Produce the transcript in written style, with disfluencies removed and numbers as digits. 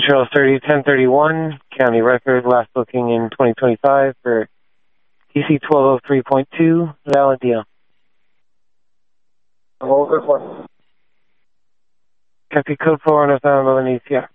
Trail 301031, county record, last booking in 2025 for TC 1203.2, valid deal. Hold this one. Copy code 4 northbound Lebanese, yeah.